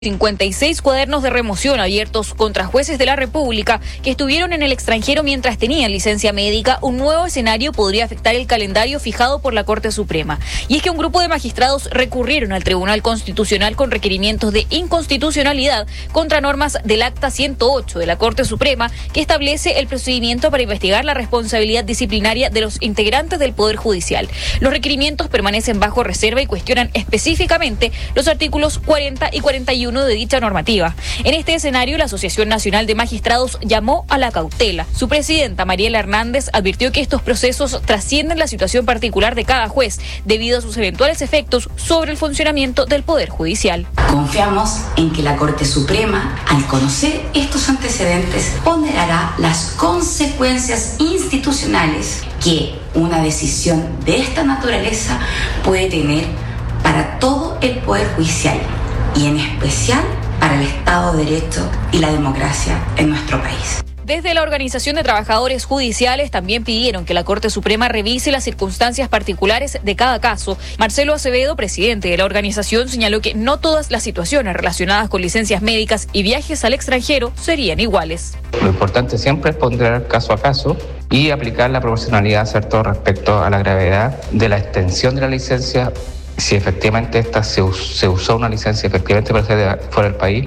56 cuadernos de remoción abiertos contra jueces de la República que estuvieron en el extranjero mientras tenían licencia médica. Un nuevo escenario podría afectar el calendario fijado por la Corte Suprema. Y es que un grupo de magistrados recurrieron al Tribunal Constitucional con requerimientos de inconstitucionalidad contra normas del Acta 108 de la Corte Suprema, que establece el procedimiento para investigar la responsabilidad disciplinaria de los integrantes del Poder Judicial. Los requerimientos permanecen bajo reserva y cuestionan específicamente los artículos 40 y 41 de dicha normativa. En este escenario, la Asociación Nacional de Magistrados llamó a la cautela. Su presidenta, Mariela Hernández, advirtió que estos procesos trascienden la situación particular de cada juez debido a sus eventuales efectos sobre el funcionamiento del Poder Judicial. Confiamos en que la Corte Suprema, al conocer estos antecedentes, ponderará las consecuencias institucionales que una decisión de esta naturaleza puede tener para todo el Poder Judicial, y en especial para el Estado de Derecho y la democracia en nuestro país. Desde la Organización de Trabajadores Judiciales también pidieron que la Corte Suprema revise las circunstancias particulares de cada caso. Marcelo Acevedo, presidente de la organización, señaló que no todas las situaciones relacionadas con licencias médicas y viajes al extranjero serían iguales. Lo importante siempre es ponderar caso a caso y aplicar la proporcionalidad, ¿cierto?, respecto a la gravedad de la extensión de la licencia. Si efectivamente se usó una licencia efectivamente para ser fuera del país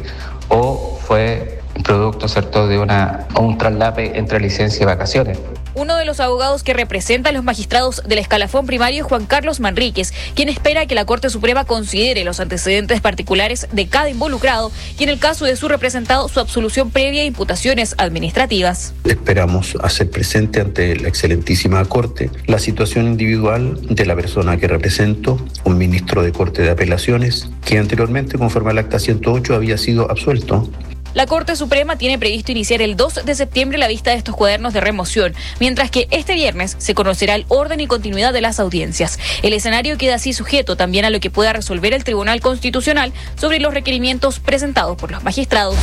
o fue producto, ¿cierto?, de un traslape entre licencia y vacaciones. Uno de los abogados que representa a los magistrados del escalafón primario es Juan Carlos Manríquez, quien espera que la Corte Suprema considere los antecedentes particulares de cada involucrado y, en el caso de su representado, su absolución previa a imputaciones administrativas. Esperamos hacer presente ante la excelentísima Corte la situación individual de la persona que represento, un ministro de Corte de Apelaciones, que anteriormente, conforme al Acta 108, había sido absuelto. La Corte Suprema tiene previsto iniciar el 2 de septiembre la vista de estos cuadernos de remoción, mientras que este viernes se conocerá el orden y continuidad de las audiencias. El escenario queda así sujeto también a lo que pueda resolver el Tribunal Constitucional sobre los requerimientos presentados por los magistrados.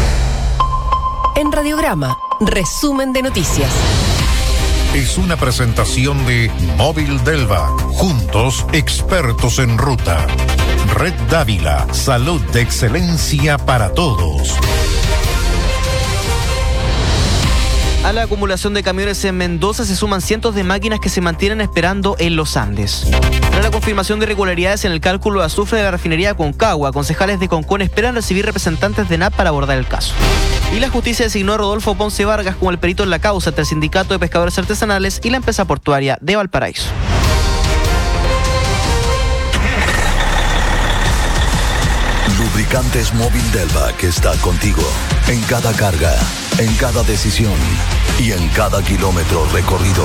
En Radiograma, resumen de noticias. Es una presentación de Móvil Delvac. Juntos, expertos en ruta. Red Dávila, salud de excelencia para todos. A la acumulación de camiones en Mendoza se suman cientos de máquinas que se mantienen esperando en los Andes. Tras la confirmación de irregularidades en el cálculo de azufre de la refinería Aconcagua, concejales de Concón esperan recibir representantes de ENAP para abordar el caso. Y la justicia designó a Rodolfo Ponce Vargas como el perito en la causa entre el Sindicato de Pescadores Artesanales y la empresa portuaria de Valparaíso. Lubricantes Móvil Delvac está contigo en cada carga, en cada decisión y en cada kilómetro recorrido.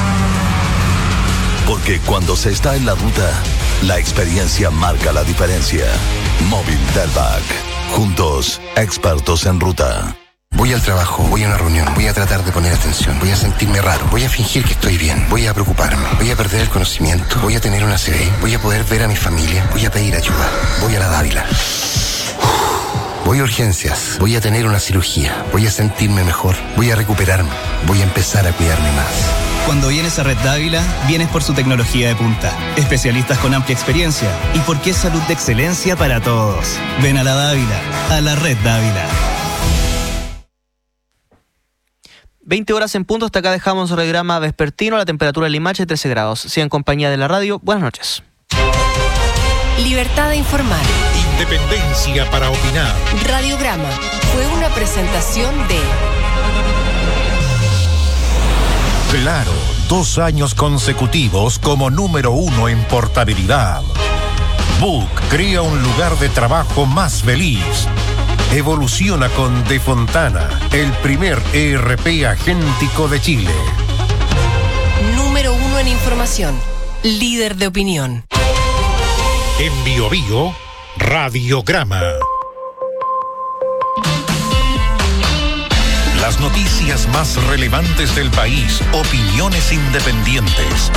Porque cuando se está en la ruta, la experiencia marca la diferencia. Móvil Delvac. Juntos, expertos en ruta. Voy al trabajo, voy a una reunión, voy a tratar de poner atención, voy a sentirme raro, voy a fingir que estoy bien, voy a preocuparme, voy a perder el conocimiento, voy a tener una CB, voy a poder ver a mi familia, voy a pedir ayuda, voy a la Dávila. Voy a urgencias, voy a tener una cirugía, voy a sentirme mejor, voy a recuperarme, voy a empezar a cuidarme más. Cuando vienes a Red Dávila, vienes por su tecnología de punta, especialistas con amplia experiencia y porque es salud de excelencia para todos. Ven a la Dávila, a la Red Dávila. 20 horas en punto, hasta acá dejamos el Radiograma vespertino, la temperatura en Limache 13 grados. Sigan en compañía de la radio, buenas noches. Libertad de informar. Independencia para opinar. Radiograma fue una presentación de... Claro, 2 años consecutivos como número 1 en portabilidad. Book crea un lugar de trabajo más feliz. Evoluciona con De Fontana, el primer ERP agéntico de Chile. Número 1 en información, líder de opinión. En Bio Bio, Radiograma. Las noticias más relevantes del país, opiniones independientes.